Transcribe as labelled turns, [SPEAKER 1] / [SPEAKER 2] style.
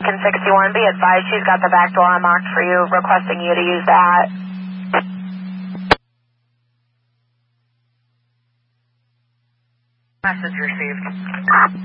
[SPEAKER 1] Can 61 be advised she's got the back door unlocked for you, requesting you to use that.
[SPEAKER 2] Message received.